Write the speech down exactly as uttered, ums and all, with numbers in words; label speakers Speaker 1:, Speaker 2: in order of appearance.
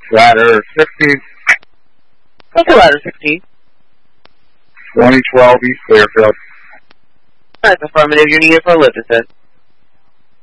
Speaker 1: Ladder sixteen.
Speaker 2: What's the ladder sixteen?
Speaker 1: twenty twelve East Clearfield.
Speaker 2: That's affirmative. You're needed for a lift, it says.